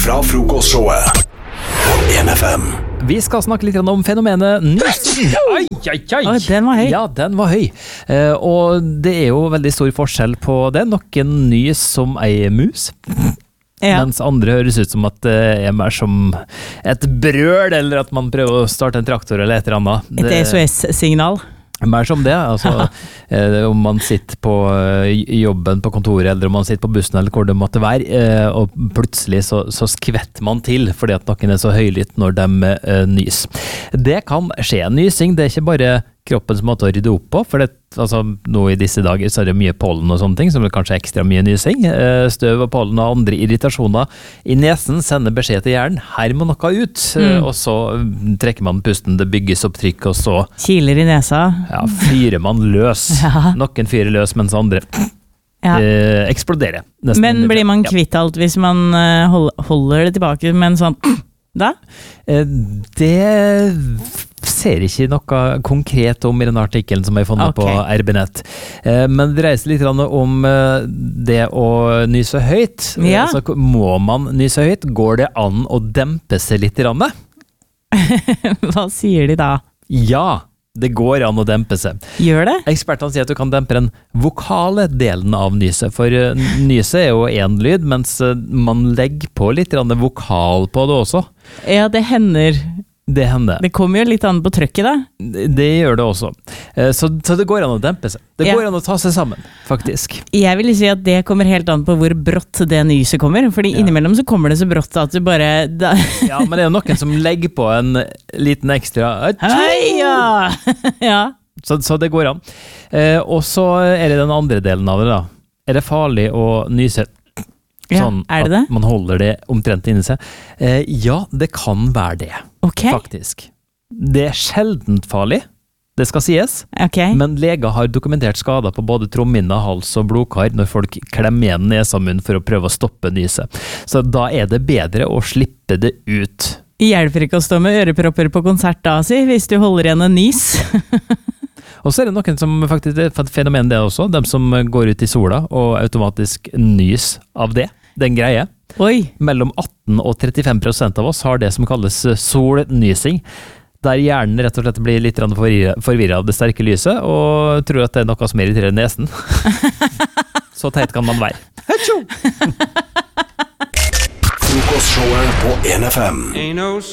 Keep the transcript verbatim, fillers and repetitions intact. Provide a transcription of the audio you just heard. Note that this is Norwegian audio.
fra frokostshowet på en F M. Vi skal snakke litt om fenomenet nysing. Oi, oi, oi. Oi, den var høy. Ja, den var høy. Eh, og det er jo veldig stor forskjell på det. Noen nys som ei mus. Ja. Mens andre høres ut som at det er mer som et brøl, eller at man prøver å starte en traktor eller et eller annet. Et det, S O S-signal. Mer som det, altså eh, om man sitter på jobben på kontoret, eller om man sitter på bussen, eller hvor det måtte være, eh, og plutselig så, så skvetter man til, fordi at noen er så høylytt når de eh, nys. Det kan skje. Nysing, det er ikke bare kroppens måte å rydde opp på, for det, altså, nå i disse dager så er det mye pollen og sånne ting, som er kanskje ekstra mye nysing. Eh, støv og pollen og andre irritasjoner i nesen sender beskjed til hjernen, her må noe ut, mm. eh, og så trekker man pusten, det bygges opp trykk, og så kiler i nesa. Ja, fyrer man løs. Ja. Noen fyrer løs, mens andre ja. eh, eksploderer. Men blir man kvitt alt hvis man uh, hold, holder det tilbake med en sånn da? Eh, det ser ikke noe konkret om i den artikkelen som jeg har funnet okay. på R B Nett. Eh, men det reiser litt om eh, det å nyse høyt. Ja. Så må man nyse høyt? Går det an å dempe seg litt? Hva sier de da? Ja, det går an å dempe seg. Gjør det? Ekspertene sier at du kan dempe den vokale delen av nyset, for uh, nyset er jo en lyd, mens uh, man legger på litt vokal på det også. Ja, det hender. Det hender. Det kommer jo litt an på trøkket da. Det, det gjør det også. Uh, så, så det går an å dempe seg. Det ja. går an å ta seg sammen, faktisk. Jeg vil si at det kommer helt an på hvor brått det nyset kommer, fordi ja. innimellom så kommer det så brått at du bare... Da ja, men det er jo noen som legger på en liten ekstra... Hei, ja! ja. Så, så det går an. Uh, og så er det den andre delen av det da. Er det farlig å nyse? Sånn ja, er det det? At man holder det omtrent inni seg. Eh, ja, det kan være det, okay. faktisk. Det er sjeldent farlig, det skal sies, okay. men leger har dokumentert skader på både trommehinne, hals og blodkar når folk klemmer igjen nesa og munn for å prøve å stoppe nyset. Så da er det bedre å slippe det ut. Hjelper ikke å stå med ørepropper på konsert da, si, hvis du holder igjen en nys. Og så er det noen som faktisk, det er et fenomen det også, de som går ut i sola og automatisk nys av det, den greie. Oi. Mellom atten og trettifem prosent av oss har det som kalles solnysing, der hjernen rett og slett blir litt forvirret av det sterke lyset, og tror at det er noe som irriterer nesen. Så teit kan man være. Frokostshowet på en F M.